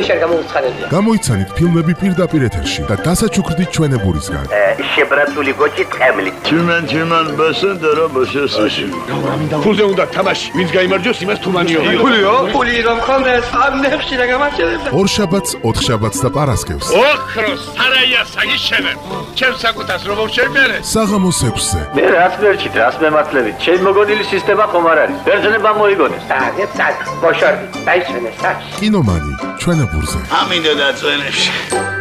შენ გამოუცხადელია. გამოიცანით ფილმები პირდაპირ ეთერში და დასაჩუქრდით ჩვენებურისგან. შებრაცული გოჭი ტყემლით. Თუმან ბასანდარა ბასასაში. ფულზე უნდა თამაში. ვინც გაიმარჯვოს, იმას თუმანიო. ფული რომ ხონდეს, ამ ნებში რა გამარჯვებდა. ორშაბათს, ოთხშაბათს და პარასკევს. ოქროს სარაია საგიშენებ. ჩემ საკუთას რომ შევმერე. საღამოს 6-ზე. მე რას მერჩით, რას მემართლებით? შენ მოგონილი სისტემა ხომ არ არის? ბერძნება მოიგონეს. წად, მოშორდი, დაიჩვენე საჩ. კინომანი ჩვენებურზე. ამინდა დაწვენებში.